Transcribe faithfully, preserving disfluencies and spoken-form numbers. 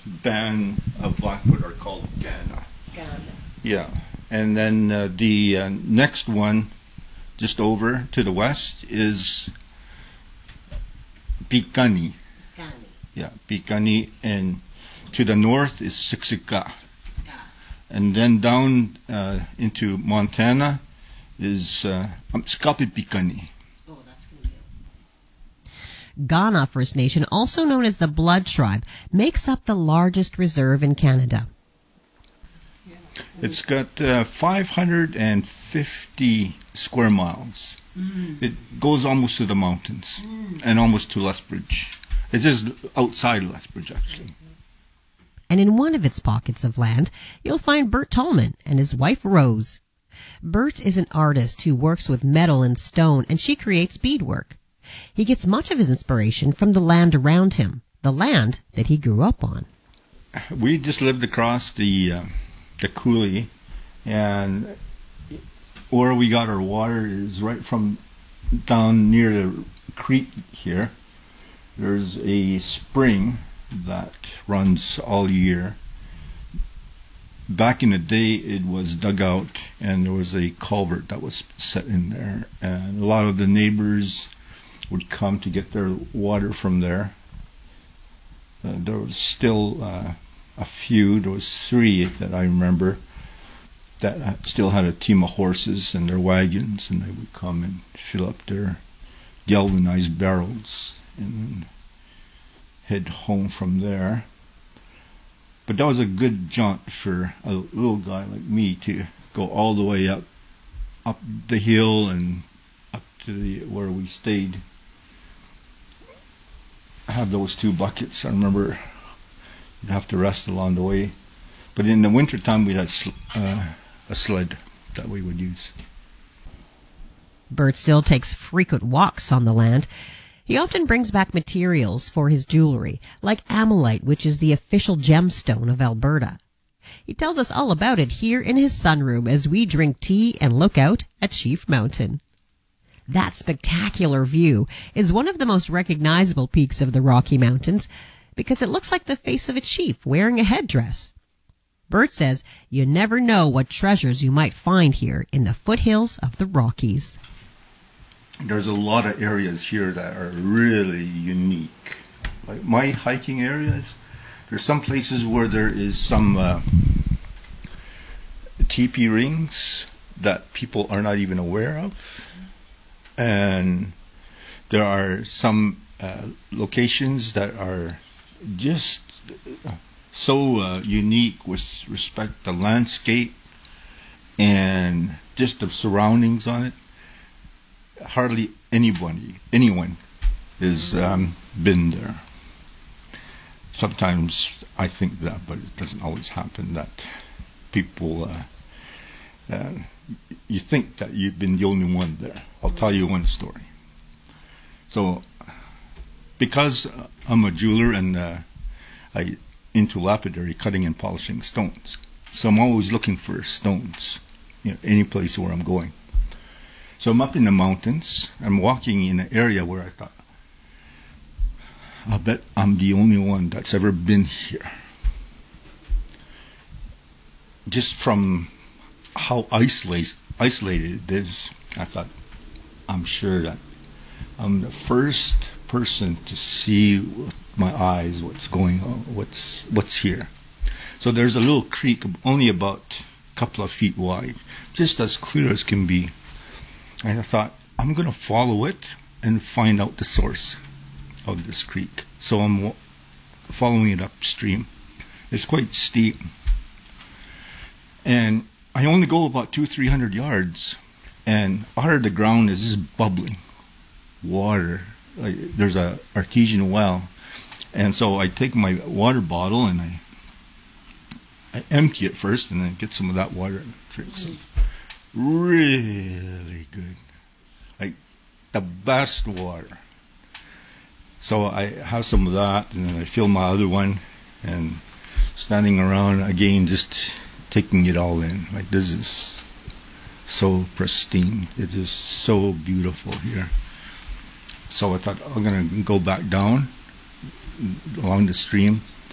band of Blackfoot are called Ghana. Ghana. Yeah. And then uh, the uh, next one, just over to the west, is Piikani. Piikani. Yeah, Piikani. And to the north is Siksika. And then down uh, into Montana is uh, Skapipikani. Oh, that's going to be it. Kaurna First Nation, also known as the Blood Tribe, makes up the largest reserve in Canada. It's got uh, five hundred fifty square miles. Mm. It goes almost to the mountains mm. and almost to Lethbridge. It is outside Lethbridge, actually. And in one of its pockets of land, you'll find Bert Tallman and his wife Rose. Bert is an artist who works with metal and stone, and she creates beadwork. He gets much of his inspiration from the land around him, the land that he grew up on. We just lived across the uh, the coulee, and where we got our water is right from down near the creek here. There's a spring that runs all year. Back in the day, it was dug out, and there was a culvert that was set in there, and a lot of the neighbors would come to get their water from there. Uh, there was still uh, a few, there was three that I remember that still had a team of horses and their wagons, and they would come and fill up their galvanized barrels and head home from there. But that was a good jaunt for a little guy like me to go all the way up up the hill and up to the, where we stayed. I have those two buckets. I remember you'd have to rest along the way. But in the wintertime, we had sl- uh, a sled that we would use. Bert still takes frequent walks on the land. He often brings back materials for his jewelry, like amylite, which is the official gemstone of Alberta. He tells us all about it here in his sunroom as we drink tea and look out at Sheaf Mountain. That spectacular view is one of the most recognizable peaks of the Rocky Mountains because it looks like the face of a chief wearing a headdress. Bert says you never know what treasures you might find here in the foothills of the Rockies. There's a lot of areas here that are really unique. Like my hiking areas, there's some places where there is some uh, teepee rings that people are not even aware of. And there are some uh, locations that are just so uh, unique with respect to landscape and just the surroundings on it. Hardly anybody, anyone has um, been there. Sometimes I think that, but it doesn't always happen that people, uh, uh, you think that you've been the only one there. I'll tell you one story. So, because I'm a jeweler and uh, I into lapidary, cutting and polishing stones, so I'm always looking for stones, you know, any place where I'm going. So I'm up in the mountains. I'm walking in an area where I thought, I'll bet I'm the only one that's ever been here. Just from how isolated, isolated it is, I thought, I'm sure that I'm the first person to see with my eyes what's going on, what's what's here. So there's a little creek, only about a couple of feet wide, just as clear as can be. And I thought, I'm going to follow it and find out the source of this creek. So I'm w- following it upstream. It's quite steep. And I only go about two, three hundred yards. And out of the ground is just bubbling water. Like, there's a artesian well. And so I take my water bottle and I, I empty it first and then get some of that water and drink some. Really good, like the best water. So I have some of that, and then I fill my other one, and standing around again, just taking it all in. Like, this is so pristine. It is so beautiful here. So I thought I'm gonna go back down along the stream